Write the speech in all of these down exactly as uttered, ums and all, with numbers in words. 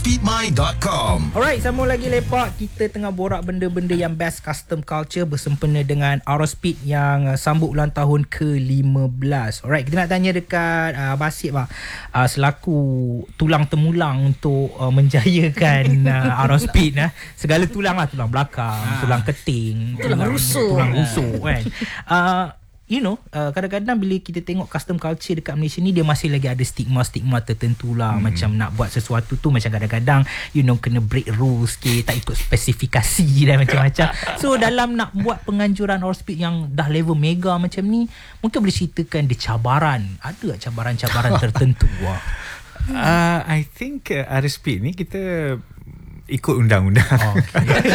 speed my dot com. Alright, sambung lagi lepak. Kita tengah borak benda-benda yang best custom culture bersempena dengan Aerospeed yang uh, sambut ulang tahun ke lima belas. Alright, kita nak tanya dekat uh, Basit bang, uh, selaku tulang temulang untuk uh, menjayakan uh, Aerospeed nah. Segala tulang lah, tulang belakang, ha. tulang keting, tulang rusuk, tulang rusuk kan. Uh, You know, uh, kadang-kadang bila kita tengok custom culture dekat Malaysia ni, dia masih lagi ada stigma-stigma tertentu lah. Hmm. Macam nak buat sesuatu tu macam kadang-kadang, you know, kena break rules sikit, tak ikut spesifikasi dan macam-macam. So dalam nak buat penganjuran Aerospeed yang dah level mega macam ni, mungkin boleh ceritakan dia cabaran. Ada tak cabaran-cabaran tertentu lah? Uh, I think uh, Aerospeed ni kita ikut undang-undang. Oh, okay.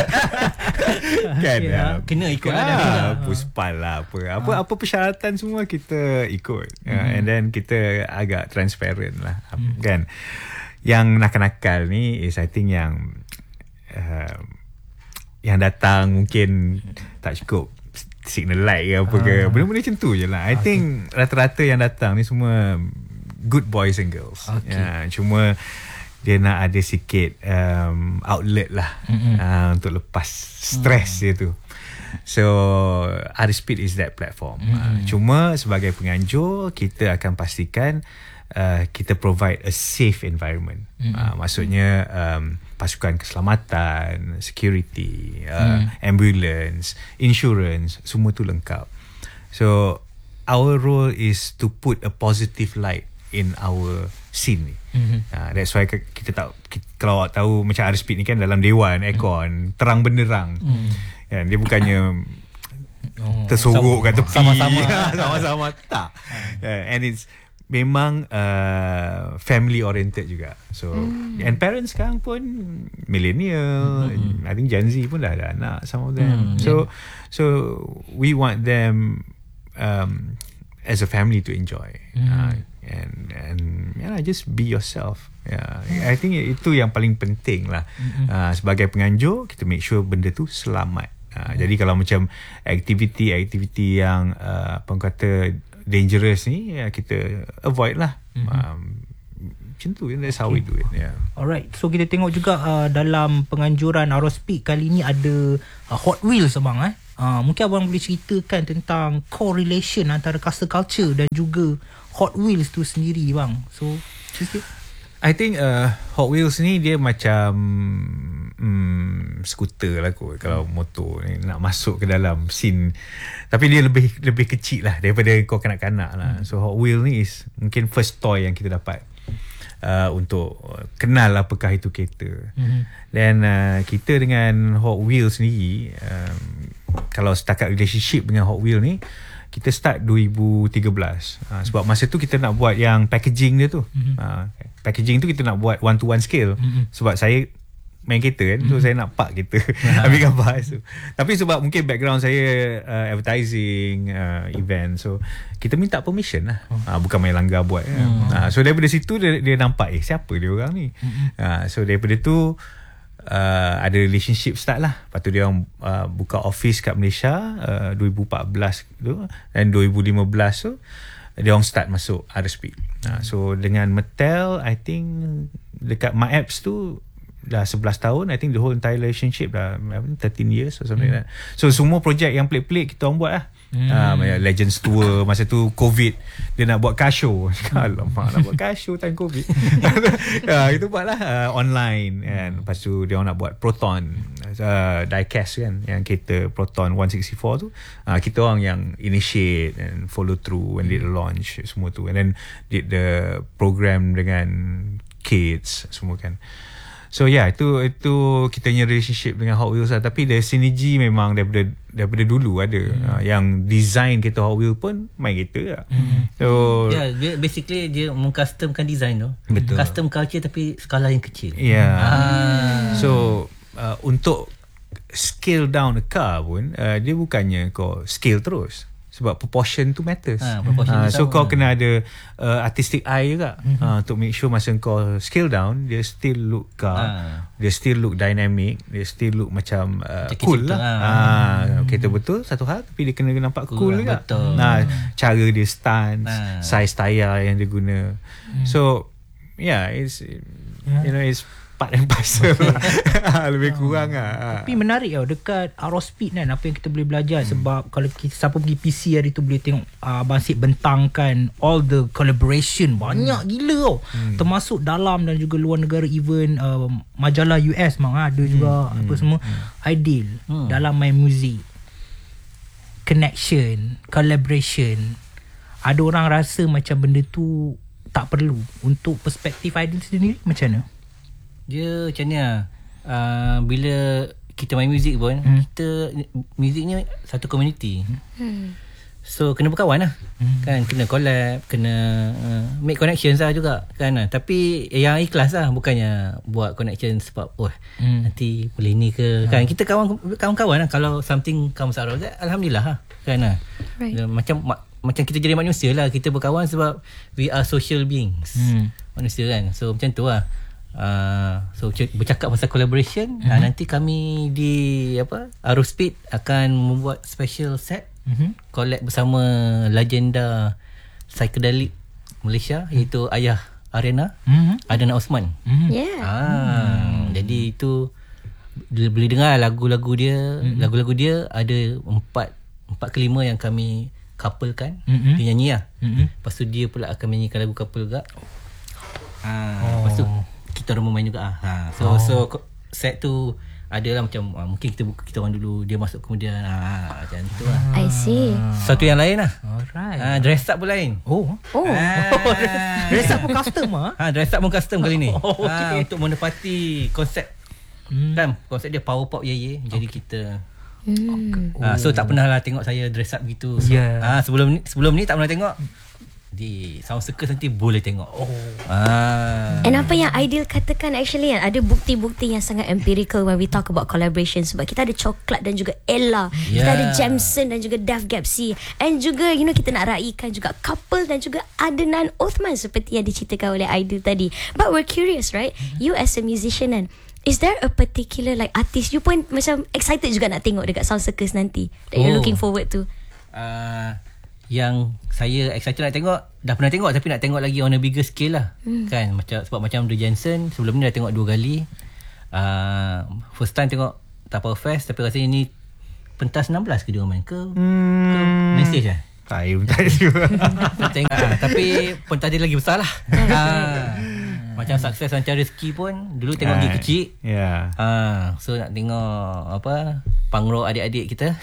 Kan okay, uh, kena ikut lah, uh, puspal lah apa apa uh. apa persyaratan semua kita ikut. Mm. Uh, and then kita agak transparent lah. Mm. Kan. Yang nakal-nakal ni is I think yang uh, yang datang mungkin tak cukup signal light ke apa uh. ke. Benda-benda macam tu je lah. I okay. think rata-rata yang datang ni semua good boys and girls. Okay. Uh, cuma dia nak ada sikit um, outlet lah, mm-hmm. uh, untuk lepas stres mm. dia tu. So Aerospeed is that platform. Mm. Uh, cuma sebagai penganjur, kita akan pastikan uh, kita provide a safe environment. Mm. Uh, maksudnya um, pasukan keselamatan, security, uh, mm. ambulance, insurance, semua tu lengkap. So our role is to put a positive light in our scene ni. Mm-hmm. Uh, that's why kita tak kita, kalau awak tahu macam Aerospeed ni kan dalam dewan aircon, mm. terang benderang. Mm. Kan, dia bukannya oh, tersorok kat tepi sama-sama sama-sama tak. Uh, and it's memang uh, family oriented juga. So mm. and parents sekarang pun millennial, mm-hmm. I think Gen Z pun dah ada anak, some of them. Mm. So so we want them um, as a family to enjoy. Mm. Uh, and and yeah, just be yourself. Yeah, I think itu yang paling penting lah. Mm-hmm. Uh, sebagai penganjur, kita make sure benda tu selamat. Uh, mm. Jadi kalau macam aktiviti-aktiviti yang uh, apa kata dangerous ni, ya, kita avoid lah. Mm-hmm. Um, macam tu, that's how okay. we do it. Yeah. Alright, so kita tengok juga uh, dalam penganjuran Aerospeed kali ni ada uh, Hot Wheels abang eh. Uh, mungkin abang boleh ceritakan tentang correlation antara custom culture dan juga Hot Wheels tu sendiri bang. So sikit. I think uh, Hot Wheels ni dia macam hmm, skuter lah kot. Kalau motor ni nak masuk ke dalam scene, tapi dia lebih lebih kecil lah daripada kau kanak-kanak lah. hmm. So Hot Wheels ni is mungkin first toy yang kita dapat uh, untuk kenal apakah itu kereta. hmm. Dan uh, kita dengan Hot Wheels sendiri, um, kalau setakat relationship dengan Hot Wheels ni, kita start dua ribu tiga belas. Ha, sebab masa tu kita nak buat yang packaging dia tu. Mm-hmm. Ha, packaging tu kita nak buat one to one scale. Mm-hmm. Sebab saya main kereta kan. So mm-hmm. saya nak park kereta. Ambil gambar tu. Tapi sebab mungkin background saya uh, advertising, uh, event. So kita minta permission lah. Ha, bukan main langgar buat. Mm-hmm. Ha, so daripada situ dia, dia nampak, eh siapa dia orang ni? Mm-hmm. Ha, so daripada tu Uh, ada relationship start lah. Lepas tu dia orang uh, buka office kat Malaysia uh, dua ribu empat belas tu, dan dua ribu lima belas tu dia orang start masuk Aerospeed. uh, So dengan Mattel, I think dekat My Apps tu dah sebelas tahun. I think the whole entire relationship dah thirteen years or something mm. like that. So semua projek yang pelik-pelik kita orang buat lah. Hmm. Uh, Legends Tour masa tu COVID, dia nak buat car show. Alamak, nak buat car show time COVID. uh, itu buatlah uh, online kan. Lepas tu dia orang nak buat Proton, uh, diecast kan, yang kereta Proton one sixty-four tu, uh, kita orang yang initiate and follow through and did the launch semua tu, and then did the program dengan kids semua kan. So yeah, itu itu kita punya relationship dengan Hot Wheels lah. Tapi the synergy memang daripada daripada dulu ada. Hmm. Uh, yang design kereta Hot Wheels pun main kereta lah. Hmm. So yeah, dia basically dia mengcustomkan design tu. Betul. Custom culture tapi skala yang kecil. Yeah. Ah. So uh, untuk scale down a car pun, uh, dia bukannya kau scale terus. Sebab proportion tu matters. Ha, proportion uh, so kau kan. kena ada uh, artistic eye juga. Mm-hmm. uh, untuk make sure masa kau scale down, dia still look car, ha. dia still look dynamic, dia still look macam uh, cool lah. Ha. Uh, kereta betul satu hal, tapi dia kena nampak cool, cool juga. Betul. Nah, cara dia stance, ha. size tayar yang dia guna. Mm. So yeah, it's yeah. you know, it's part and parcel lah. Lebih kurang lah. Tapi menarik tau dekat Aerospeed kan, apa yang kita boleh belajar. hmm. Sebab kalau kita, siapa pergi P C hari tu boleh tengok uh, Abang Sid bentangkan all the collaboration banyak hmm. gila tau. hmm. Termasuk dalam dan juga luar negara, even uh, majalah U S mang ada juga hmm. apa semua. hmm. Ideal hmm. dalam main muzik, connection, collaboration. Ada orang rasa macam benda tu tak perlu. Untuk perspektif Ideal sendiri macam mana? Dia macam ni lah. Uh, bila kita main muzik pun, hmm. kita muzik ni satu community. hmm. So kena berkawan lah. hmm. Kan kena collab, kena uh, make connections lah juga kan. Tapi yang ikhlas lah, bukannya buat connection sebab oh hmm. nanti boleh ni ke. hmm. Kan kita kawan kawan-kawan lah. Kalau something comes out of that, alhamdulillah lah kan. Right. Macam ma- macam kita jadi manusia lah. Kita berkawan sebab we are social beings. hmm. Manusia kan. So macam tu lah. Uh, so bercakap pasal collaboration, mm-hmm. uh, nanti kami di apa Aerospeed akan membuat special set, mm-hmm. collab bersama legenda psychedelic Malaysia, mm-hmm. iaitu Ayah Arena, mm-hmm. Adnan Osman. mm-hmm. yeah. ah, mm-hmm. Jadi itu boleh dengar lagu-lagu dia. mm-hmm. Lagu-lagu dia ada empat empat ke lima yang kami couplekan. mm-hmm. Dia nyanyi lah. mm-hmm. Lepas tu dia pula akan menyanyikan lagu couple juga. ah, oh. Lepas tu kita orang main juga ah. Ha. So oh. so set tu adalah macam ah, mungkin kita buka kita orang dulu, dia masuk kemudian ah macam tu lah. I see. Satu yang lain lah. Alright. Ah, dress up pun lain. Oh. Oh. Ah. Dress up pun custom ah. Ha, dress up pun custom kali ni. Oh, okay. Ha, untuk menepati konsep. Hmm. Kan konsep dia power pop ye ye. Jadi okay. kita hmm. ha, so tak pernah lah tengok saya dress up gitu. So, yeah. ha, sebelum ni sebelum ni tak pernah tengok. Di Sound Circus nanti boleh tengok. Oh. Ah. And apa yang Ideal katakan actually kan, ada bukti-bukti yang sangat empirical when we talk about collaboration. Sebab kita ada Coklat dan juga Ella. Yeah. Kita ada Jamson dan juga Daf Gapsi. And juga you know kita nak raikan juga couple dan juga Adnan Osman seperti yang diceritakan oleh Ideal tadi. But we're curious, right? Mm-hmm. You as a musician kan, is there a particular like artist you pun macam excited juga nak tengok dekat Sound Circus nanti that oh. you're looking forward to? Uh, yang saya excited nak tengok, dah pernah tengok tapi nak tengok lagi on a bigger scale lah. hmm. Kan macam sebab macam The Jensen sebelum ni dah tengok dua kali. uh, First time tengok Tapau Fest, tapi rasanya ni pentas enam belas ke dia main ke, hmm. ke main stage lah. Saya pun tak juga. Tengok, uh, tapi pentas dia lagi besar lah. uh, Macam sukses macam rezeki pun dulu tengok dia kecil. Yeah. uh, So nak tengok apa punk rock adik-adik kita.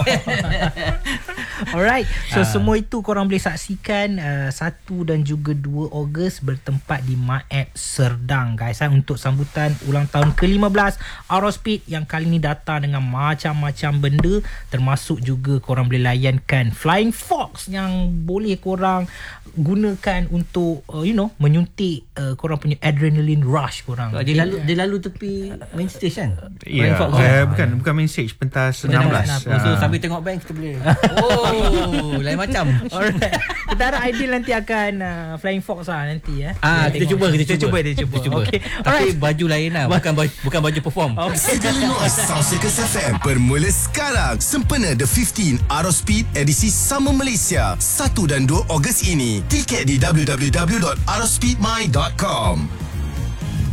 Alright. So uh. semua itu korang boleh saksikan uh, satu dan juga dua Ogos bertempat di Maet Serdang guys, ha, untuk sambutan ulang tahun ke lima belas Aerospeed yang kali ni datang dengan macam-macam benda, termasuk juga korang boleh layankan Flying Fox yang boleh korang gunakan untuk uh, you know menyuntik uh, korang punya adrenaline rush korang. Dia lalu dia lalu tepi main stage kan? Ya. Yeah. Uh, bukan bukan main stage, pentas enam belas. So sambil tengok band kita boleh. Oh, lain macam. Alright. Kita harap Ideal nanti akan uh, Flying Fox lah nanti ya. Ah, kita cuba, kita cuba, kita cuba. Kita cuba. Okay. Tapi baju lain lah, bukan baju, bukan baju perform. Segala luar Sound Circus F M bermula sekarang. Sempena The fifteenth Aerospeed edisi Summer Malaysia satu dan dua Ogos ini. Tiket di w w w dot aerospeed my dot com.